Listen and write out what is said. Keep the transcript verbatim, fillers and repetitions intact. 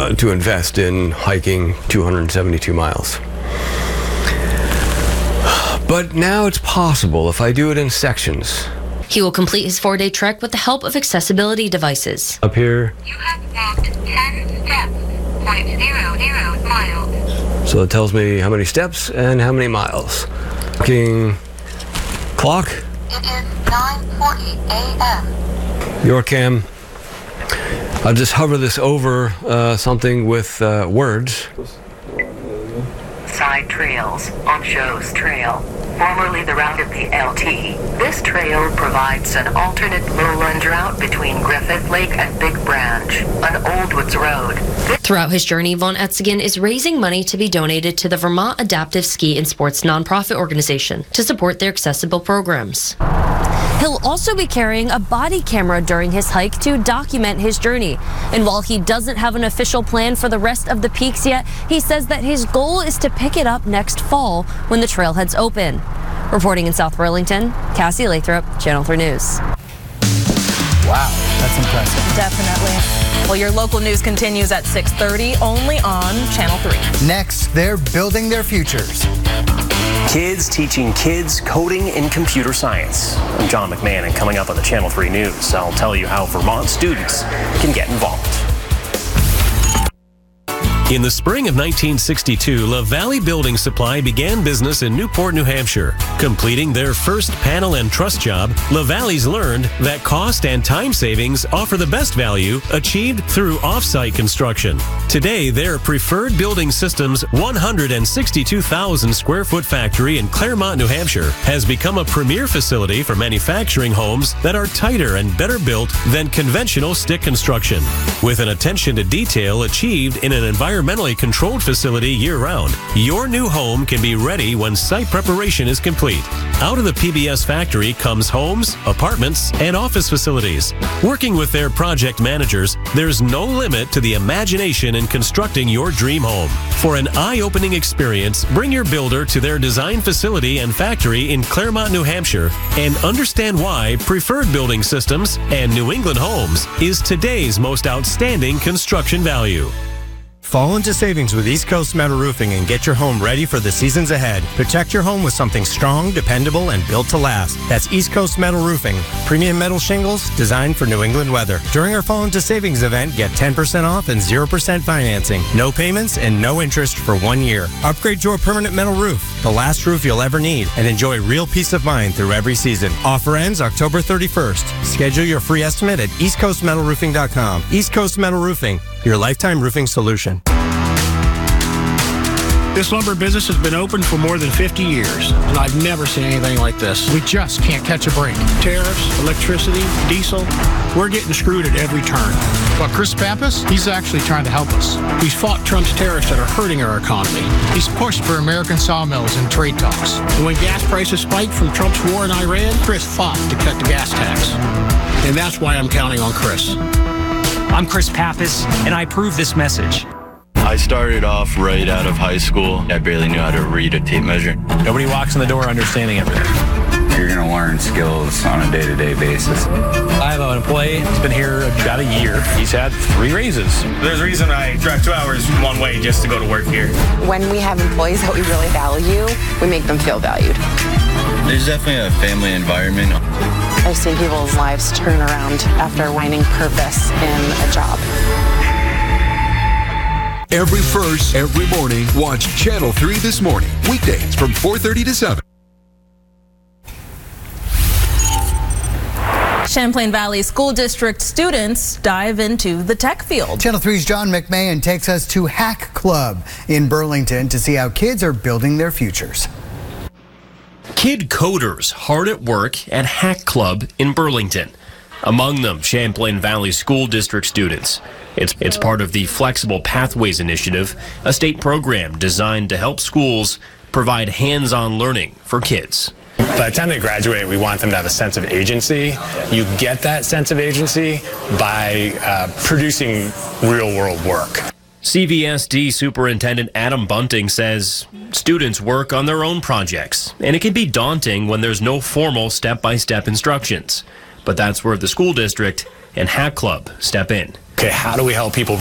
uh, to invest in hiking two hundred seventy-two miles. But now it's possible if I do it in sections. He will complete his four-day trek with the help of accessibility devices. Up here. You have walked ten steps, zero point zero zero miles. So it tells me how many steps and how many miles. Walking clock. It is nine forty a.m. Yorcam. I'll just hover this over uh, something with uh, words. Side trails on Joe's Trail, formerly the route of the L T. This trail provides an alternate lowland route between Griffith Lake and Big Branch, on Old Woods Road. Throughout his journey, Von Etzigen is raising money to be donated to the Vermont Adaptive Ski and Sports nonprofit organization to support their accessible programs. He'll also be carrying a body camera during his hike to document his journey. And while he doesn't have an official plan for the rest of the peaks yet, he says that his goal is to pick it up next fall when the trailheads open. Reporting in South Burlington, Cassie Lathrop, Channel three News. Wow, that's impressive. Definitely. Well, your local news continues at six thirty, only on Channel three. Next, they're building their futures. Kids teaching kids coding and computer science. I'm John McMahon, and coming up on the Channel three News, I'll tell you how Vermont students can get involved. In the spring of nineteen sixty-two, La Valley Building Supply began business in Newport, New Hampshire. Completing their first panel and truss job, La Valley's learned that cost and time savings offer the best value achieved through off-site construction. Today, their Preferred Building Systems one hundred sixty-two thousand square foot factory in Claremont, New Hampshire has become a premier facility for manufacturing homes that are tighter and better built than conventional stick construction. With an attention to detail achieved in an environmentally controlled facility year-round, your new home can be ready when site preparation is complete. Out of the P B S factory comes homes, apartments, and office facilities. Working with their project managers, there's no limit to the imagination in constructing your dream home. For an eye-opening experience, bring your builder to their design facility and factory in Claremont, New Hampshire, and understand why Preferred Building Systems and New England Homes is today's most outstanding construction value. Fall into savings with East Coast Metal Roofing and get your home ready for the seasons ahead. Protect your home with something strong, dependable, and built to last. That's East Coast Metal Roofing. Premium metal shingles designed for New England weather. During our Fall into Savings event, get ten percent off and zero percent financing. No payments and no interest for one year. Upgrade to a permanent metal roof, the last roof you'll ever need, and enjoy real peace of mind through every season. Offer ends October thirty-first. Schedule your free estimate at east coast metal roofing dot com. East Coast Metal Roofing, your lifetime roofing solution. This lumber business has been open for more than fifty years, and I've never seen anything like this. We just can't catch a break. Tariffs, electricity, diesel, we're getting screwed at every turn. But Chris Pappas, he's actually trying to help us. He's fought Trump's tariffs that are hurting our economy. He's pushed for American sawmills and trade talks. And when gas prices spiked from Trump's war in Iran, Chris fought to cut the gas tax. And that's why I'm counting on Chris. I'm Chris Pappas, and I approve this message. I started off right out of high school. I barely knew how to read a tape measure. Nobody walks in the door understanding everything. You're going to learn skills on a day-to-day basis. I have an employee who's been here about a year. He's had three raises. There's a reason I drive two hours one way just to go to work here. When we have employees that we really value, we make them feel valued. There's definitely a family environment. I've seen people's lives turn around after finding purpose in a job. Every first, every morning, watch Channel three This Morning, weekdays from four thirty to seven. Champlain Valley School District students dive into the tech field. Channel three's John McMahon takes us to Hack Club in Burlington to see how kids are building their futures. Kid coders hard at work at Hack Club in Burlington. Among them, Champlain Valley School District students. It's, it's part of the Flexible Pathways Initiative, a state program designed to help schools provide hands-on learning for kids. By the time they graduate, we want them to have a sense of agency. You get that sense of agency by uh, producing real-world work. C V S D Superintendent Adam Bunting says students work on their own projects, and it can be daunting when there's no formal step-by-step instructions. But that's where the school district and Hack Club step in. Okay, how do we help people